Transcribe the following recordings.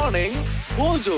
Morning Mojo.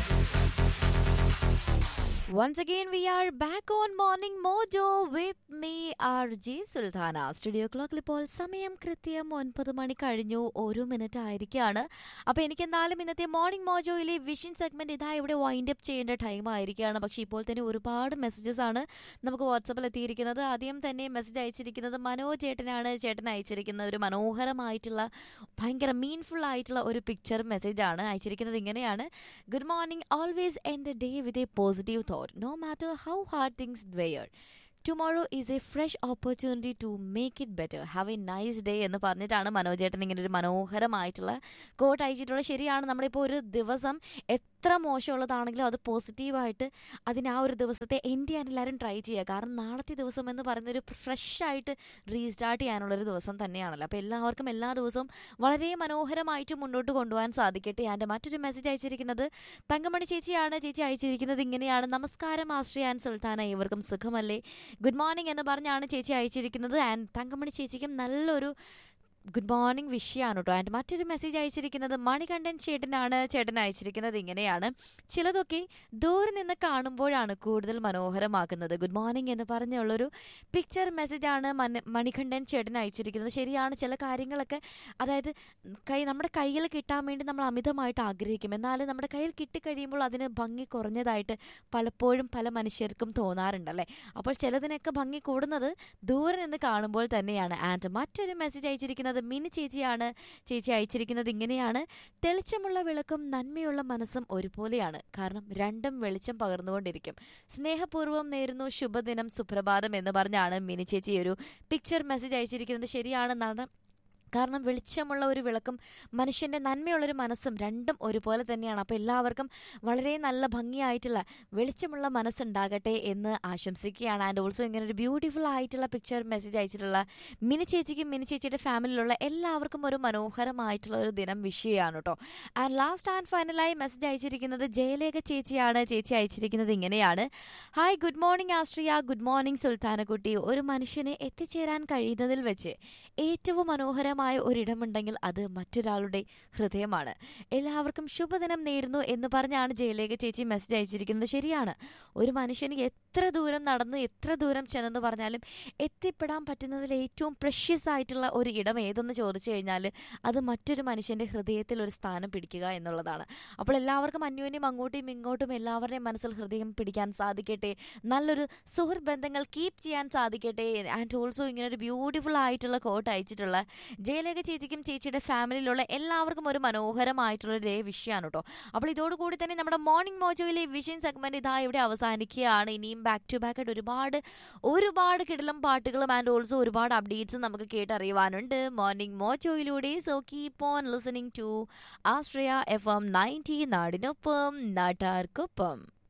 Once again, we are back on Morning Mojo with me, RJ Sultana. Studio ക്ലോക്കിൽ ഇപ്പോൾ സമയം കൃത്യം 9 മണി കഴിഞ്ഞു 1 മിനിറ്റ് ആയിരിക്കുകയാണ്. അപ്പോൾ എനിക്ക് എന്തായാലും ഇന്നത്തെ മോർണിംഗ് മോജോയിലെ വിഷൻ സെഗ്മെന്റ് ഇതാ ഇവിടെ വൈൻഡ് അപ്പ് ചെയ്യേണ്ട ടൈം ആയിരിക്കുകയാണ്. പക്ഷേ ഇപ്പോൾ തന്നെ ഒരുപാട് മെസ്സേജസ് ആണ് നമുക്ക് വാട്സപ്പിൽ എത്തിയിരിക്കുന്നത്. ആദ്യം തന്നെ മെസ്സേജ് അയച്ചിരിക്കുന്നത് മനോജ് ചേട്ടനാണ്. ചേട്ടൻ അയച്ചിരിക്കുന്ന ഒരു മനോഹരമായിട്ടുള്ള ഭയങ്കര മീൻഫുൾ ആയിട്ടുള്ള ഒരു പിക്ചർ മെസ്സേജ് ആണ് അയച്ചിരിക്കുന്നത്. ഇങ്ങനെയാണ്: good morning, always end the day with a positive thought. No matter how hard things were, tomorrow is a fresh opportunity to make it better. Have a nice day എന്ന് പറഞ്ഞിട്ടാണ് മനോജേട്ടൻ ഇങ്ങനെ ഒരു മനോഹരമായിട്ടുള്ള coat അയച്ചിട്ടുള്ളത്. ശരിയാണ്, നമ്മളിപ്പോൾ ഒരു ദിവസം എത്ര മോശമുള്ളതാണെങ്കിലും അത് പോസിറ്റീവായിട്ട് അതിന് ആ ഒരു ദിവസത്തെ എൻഡ് ചെയ്യാൻ എല്ലാവരും ട്രൈ ചെയ്യുക. കാരണം നാളത്തെ ദിവസം എന്ന് പറയുന്നൊരു ഫ്രഷ് ആയിട്ട് റീസ്റ്റാർട്ട് ചെയ്യാനുള്ളൊരു ദിവസം തന്നെയാണല്ലോ. അപ്പോൾ എല്ലാവർക്കും എല്ലാ ദിവസവും വളരെ മനോഹരമായിട്ട് മുന്നോട്ട് കൊണ്ടുപോകാൻ സാധിക്കട്ടെ. എൻ്റെ മറ്റൊരു മെസ്സേജ് അയച്ചിരിക്കുന്നത് തങ്കമണി ചേച്ചിയാണ്. ചേച്ചി അയച്ചിരിക്കുന്നത് ഇങ്ങനെയാണ്: നമസ്കാരം ആശ്രയ ആൻഡ് സുൽത്താന, ഏവർക്കും സുഖമല്ലേ? ഗുഡ് മോർണിംഗ് എന്ന് പറഞ്ഞാണ് ചേച്ചി അയച്ചിരിക്കുന്നത്. ആൻഡ് തങ്കമണി ചേച്ചിക്കും നല്ലൊരു ഗുഡ് മോർണിംഗ് വിഷയമാണ് കേട്ടോ. ആൻഡ് മറ്റൊരു മെസ്സേജ് അയച്ചിരിക്കുന്നത് മണികണ്ഠൻ ചേട്ടനാണ്. ചേട്ടൻ അയച്ചിരിക്കുന്നത് ഇങ്ങനെയാണ്: ചിലതൊക്കെ ദൂരെ നിന്ന് കാണുമ്പോഴാണ് കൂടുതൽ മനോഹരമാക്കുന്നത്. ഗുഡ് മോർണിംഗ് എന്ന് പറഞ്ഞുള്ളൊരു പിക്ചർ മെസ്സേജാണ് മണികണ്ഠൻ ചേട്ടൻ അയച്ചിരിക്കുന്നത്. ശരിയാണ്, ചില കാര്യങ്ങളൊക്കെ അതായത് നമ്മുടെ കയ്യിൽ കിട്ടാൻ വേണ്ടി നമ്മൾ അമിതമായിട്ട് ആഗ്രഹിക്കും. എന്നാൽ നമ്മുടെ കയ്യിൽ കിട്ടിക്കഴിയുമ്പോൾ അതിന് ഭംഗി കുറഞ്ഞതായിട്ട് പലപ്പോഴും പല മനുഷ്യർക്കും തോന്നാറുണ്ടല്ലേ. അപ്പോൾ ചിലതിനൊക്കെ ഭംഗി കൂടുന്നത് ദൂരെ നിന്ന് കാണുമ്പോൾ തന്നെയാണ്. ആൻഡ് മറ്റൊരു മെസ്സേജ് അയച്ചിരിക്കുന്നത് മിനി ചേച്ചിയാണ്. ചേച്ചി അയച്ചിരിക്കുന്നത് ഇങ്ങനെയാണ്: തെളിച്ചമുള്ള വിളക്കും നന്മയുള്ള മനസ്സും ഒരുപോലെയാണ്, കാരണം രണ്ടും വെളിച്ചം പകർന്നുകൊണ്ടിരിക്കും. സ്നേഹപൂർവ്വം നേരുന്നു ശുഭദിനം, സുപ്രഭാതം എന്ന് പറഞ്ഞാണ് മിനി ചേച്ചി ഒരു പിക്ചർ മെസ്സേജ് അയച്ചിരിക്കുന്നത്. ശരിയാണ്, കാരണം വെളിച്ചമുള്ള ഒരു വിളക്കും മനുഷ്യൻ്റെ നന്മയുള്ളൊരു മനസ്സും രണ്ടും ഒരുപോലെ തന്നെയാണ്. അപ്പോൾ എല്ലാവർക്കും വളരെ നല്ല ഭംഗിയായിട്ടുള്ള വെളിച്ചമുള്ള മനസ്സുണ്ടാകട്ടെ എന്ന് ആശംസിക്കുകയാണ്. ആൻഡ് ഓൾസോ ഇങ്ങനെ ഒരു ബ്യൂട്ടിഫുൾ ആയിട്ടുള്ള പിക്ചർ മെസ്സേജ് അയച്ചിട്ടുള്ള മിനി ചേച്ചിക്കും മിനി ചേച്ചിയുടെ ഫാമിലിയിലുള്ള എല്ലാവർക്കും ഒരു മനോഹരമായിട്ടുള്ള ഒരു ദിനം വിഷയമാണ് കേട്ടോ. ആൻഡ് ലാസ്റ്റ് ആൻഡ് ഫൈനലായി മെസ്സേജ് അയച്ചിരിക്കുന്നത് ജയലേഖ ചേച്ചിയാണ്. ചേച്ചി അയച്ചിരിക്കുന്നത് ഇങ്ങനെയാണ്: hi, good morning Ashriya, good morning സുൽത്താനക്കുട്ടി. ഒരു മനുഷ്യന് എത്തിച്ചേരാൻ കഴിയുന്നതിൽ വെച്ച് ഏറ്റവും മനോഹരമായ ഒരിടമുണ്ടെങ്കിൽ അത് മറ്റൊരാളുടെ ഹൃദയമാണ്. എല്ലാവർക്കും ശുഭദിനം നേരുന്നു എന്ന് പറഞ്ഞാണ് ജയലേഖ ചേച്ചി മെസ്സേജ് അയച്ചിരിക്കുന്നത്. ശരിയാണ്, ഒരു മനുഷ്യന് എത്ര ദൂരം നടന്ന് എത്ര ദൂരം ചെന്നെന്ന് പറഞ്ഞാലും എത്തിപ്പെടാൻ പറ്റുന്നതിൽ ഏറ്റവും പ്രഷ്യസ് ആയിട്ടുള്ള ഒരു ഇടം ഏതെന്ന് ചോദിച്ചു കഴിഞ്ഞാൽ അത് മറ്റൊരു മനുഷ്യൻ്റെ ഹൃദയത്തിൽ ഒരു സ്ഥാനം പിടിക്കുക എന്നുള്ളതാണ്. അപ്പോൾ എല്ലാവർക്കും അന്യോന്യം അങ്ങോട്ടും ഇങ്ങോട്ടും എല്ലാവരുടെയും മനസ്സിൽ ഹൃദയം പിടിക്കാൻ സാധിക്കട്ടെ. നല്ലൊരു സുഹൃത്ത് ബന്ധങ്ങൾ കീപ്പ് ചെയ്യാൻ സാധിക്കട്ടെ. ആൻഡ് ഓൾസോ ഇങ്ങനെ ഒരു ബ്യൂട്ടിഫുൾ ആയിട്ടുള്ള കോട്ട് അയച്ചിട്ടുള്ള ജയലേഖ ചേച്ചിക്കും ചേച്ചിയുടെ ഫാമിലിയിലുള്ള എല്ലാവർക്കും ഒരു മനോഹരമായിട്ടുള്ള ഡേ വിഷയമാണ് കേട്ടോ. അപ്പോൾ ഇതോടുകൂടി തന്നെ നമ്മുടെ മോർണിംഗ് മോജോയിലെ വിഷൻ സെഗ്മെന്റ് ഇതാ ഇവിടെ അവസാനിക്കുകയാണ്. ഇനിയും ബാക്ക് ടു ബാക്ക് ആയിട്ട് ഒരുപാട് കിടിലം പാട്ടുകളും ആൻഡ് ഓൾസോ ഒരുപാട് അപ്ഡേറ്റ്സും നമുക്ക് കേട്ടറിയുവാനുണ്ട് morning മോജോയിലൂടെ. So keep on listening to Ashraya FM 90, നാടിനൊപ്പം നാട്ടാർക്കൊപ്പം.